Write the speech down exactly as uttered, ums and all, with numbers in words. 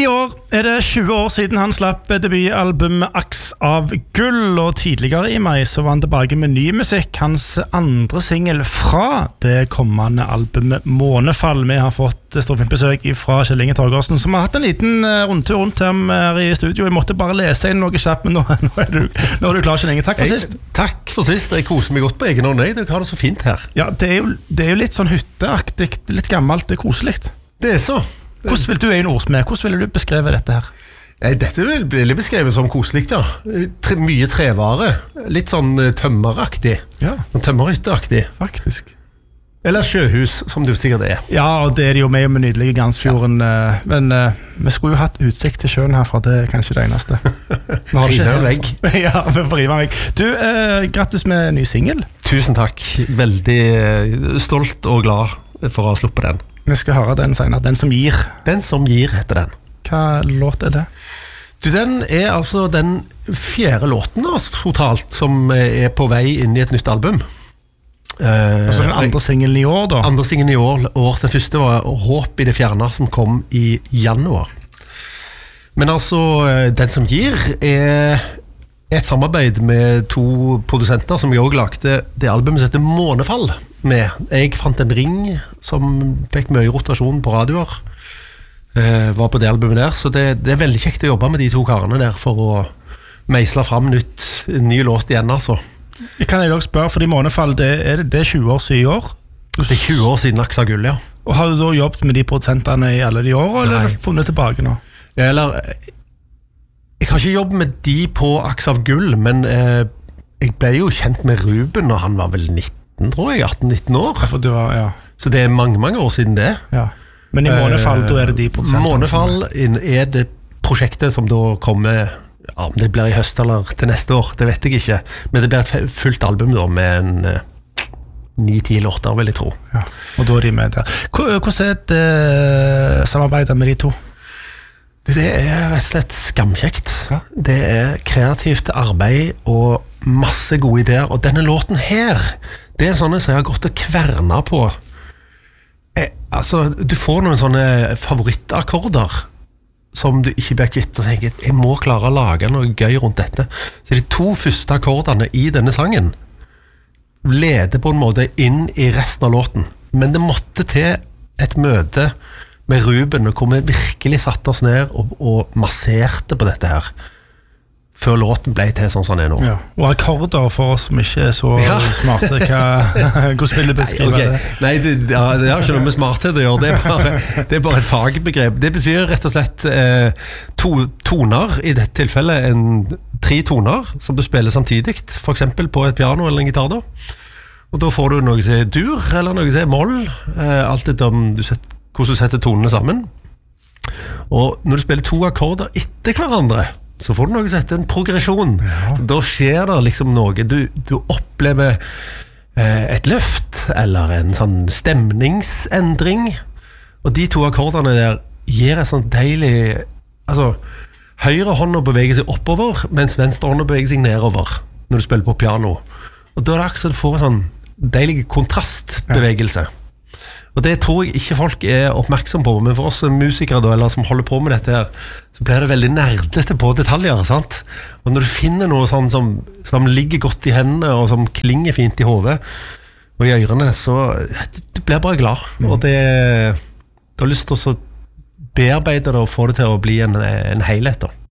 I år er det tjue år siden han slapp debutalbum Aks av gull, og tidligere i mai så var han tilbake med ny musikk, hans andre single fra det kommende albumet Månefall. Vi har fått storfint besøk fra Kjell Inge Torgersen, som har hatt en liten rundtur rundt her i studio. Jeg måtte bare lese inn noe kjapt, men nå, nå, er, du, nå er du klar, Kjell Inge. Takk for jeg, sist. Takk for sist, jeg koser meg godt på egen hånd. Jeg har det så fint her. Ja, det er jo, det er jo litt sånn hytteaktig, litt gammelt, det er koselig. Det er så. Hvordan vil du er en ordsmed? Hvordan vil du beskrive dette her? Dette vil bli beskrevet som koselig, ja. Tre, mye trevare. Litt sånn tømmeraktig. Ja. Sånn tømmerhytteaktig. Faktisk. Eller sjøhus, som du sikkert er. Ja, og det er det jo med med nydelige Gansfjorden. Ja. Men uh, vi skulle jo hatt utsikt til sjøen herfra, det er kanskje det eneste. Rive en vegg. Ja, vi får rive en vegg. Du, uh, grattis med ny single. Tusen takk. Veldig stolt og glad for å ha sluppet den. Vi skal høre den senere, Den som gir. Den som gir heter den. Hva låt er det? Du, den er altså den fjerde låten altså, totalt som er på vei inn i et nytt album. Uh, altså den andre singlen i år da? Andre singlen i år, år Den første var Håp i det fjerne, som kom i januar. Men altså, Den som gir er et samarbeid med to produsenter som jeg også lagde det albumet som heter Månefall med. Jeg fant en ring som fikk mye rotasjon på radioer, eh, var på det albumet der, så det, det er veldig kjekt å jobbe med de to karene der for å meisle frem nytt, en ny låt igjen, altså. Jeg kan jeg også spørre, fordi Månefall, det er, det er tjue år siden i år? Det er tjue år siden Aks av gull, ja. Og har du da jobbet med de produsentene i alle de år, eller har du funnet tilbake nå? Ja, eller... Jeg har ikke jobbet med de på Aks av gull, men eh, jeg ble jo kjent med Ruben når han var vel nitten, tror jeg, atten nitten år. Ja, for du var, ja. Så det er mange, mange år siden det. Ja. Men i Månefall, eh, da er det de produsentene? Månefall er det prosjektet som da kommer, ja, om det blir i høst eller til neste år, det vet jeg ikke. Men det blir et fullt album da, med en eh, ni-ti låter, vil jeg tro. Ja, og da er de med der. Hvordan er det eh, samarbeidet med de to? Det er rett og slett skamkjekt. Ja. Det er kreativt arbeid og masse gode ideer. Og denne låten her, det er sånne som jeg har gått og kvernet på. Eh, altså, du får noen sånne favorittakkorder som du ikke blir kvitt og tenker, jeg må klare å lage noe gøy rundt dette. Så de to første akkordene i denne sangen leder på en måte inn i resten av låten. Men det måtte til et møte med Ruben, hvor vi virkelig satte oss ned og, og masserte på dette her før låten ble til sånn som den er nå. Ja. Og akkorder for oss som ikke er så ja. smarte, hva, hvordan vil du beskrive Nei, okay. det? Nei, det, ja, det har ikke noe med smarthet å gjøre, det er bare, det er bare et fagbegrep. Det betyr rett og slett eh, to toner, i dette tilfellet en, tre toner som du spiller samtidig, for eksempel på et piano eller en gitar da. Og da får du noe som er dur, eller noe som er moll, eh, alt etter om du setter hvordan du setter tonene sammen. Og når du spiller to akkorder etter hverandre, så får du noe som heter en progresjon. Ja. Da skjer det liksom noe. Du, du opplever eh, et løft, eller en sånn stemningsendring. Og de to akkordene der gir et sånn deilig... Altså, høyre hånda beveger seg oppover, mens venstre hånda beveger seg nedover når du spiller på piano. Og da er det akkurat du får en sånn deilig kontrastbevegelse. Ja. Og det tror jeg ikke folk er oppmerksom på, men for oss musikere da, eller som holder på med dette her, så blir det veldig nerdete på detaljer, sant? Og når du finner noe sånn som, som ligger godt i hendene, og som klinger fint i hodet og i ørene, så du blir bare glad. Mm. Og det, du har lyst til å bearbeide det og få det til å bli en, en helhet da.